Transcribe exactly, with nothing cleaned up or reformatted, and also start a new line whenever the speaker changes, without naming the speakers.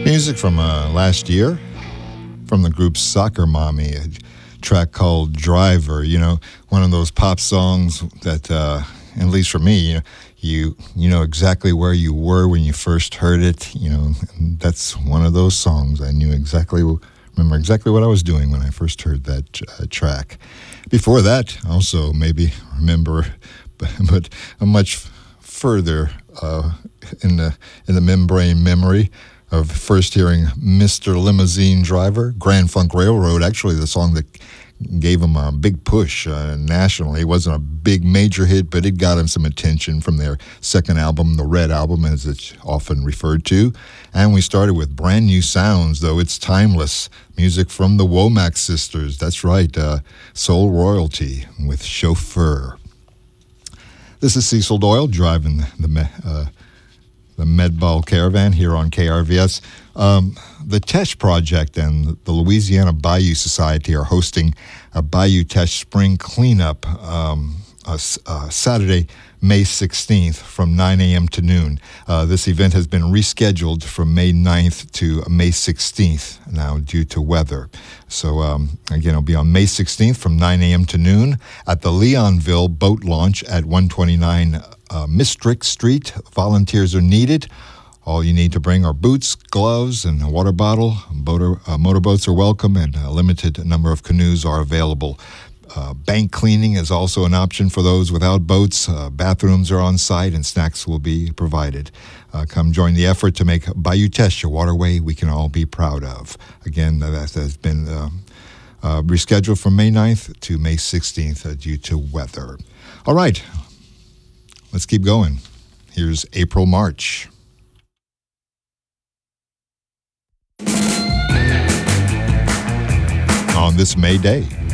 Music from uh, last year from the group Soccer Mommy, a track called Driver. You know, one of those pop songs that, uh, at least for me, you know, you, you know exactly where you were when you first heard it. You know, and that's one of those songs. I knew exactly, remember exactly what I was doing when I first heard that uh, track. Before that, also maybe remember, but, but a much further uh, in the in the membrane memory of first hearing Mister Limousine Driver, Grand Funk Railroad, actually the song that gave him a big push uh, nationally. It wasn't a big major hit, but it got him some attention from their second album, the Red Album, as it's often referred to. And we started with Brand New Sounds, though it's timeless. Music from the Womack Sisters, that's right, uh, Soul Royalty with Chauffeur. This is Cecil Doyle driving the uh, the Medball Caravan here on K R V S. Um, the Tesh Project and the Louisiana Bayou Society are hosting a Bayou Tesh Spring Cleanup um, uh, uh, Saturday, May sixteenth from nine a.m. to noon. Uh, this event has been rescheduled from May ninth to May sixteenth now due to weather. So um, again, it'll be on May sixteenth from nine a.m. to noon at the Leonville Boat Launch at one twenty-nine uh, Mistrick Street. Volunteers are needed. All you need to bring are boots, gloves, and a water bottle. Motor, uh, motorboats are welcome, and a limited number of canoes are available. Uh, bank cleaning is also an option for those without boats. Uh, bathrooms are on site, and snacks will be provided. Uh, come join the effort to make Bayou Tesh a waterway we can all be proud of. Again, that has been um, uh, rescheduled from May ninth to May sixteenth uh, due to weather. All right, let's keep going. Here's April March. On this May Day.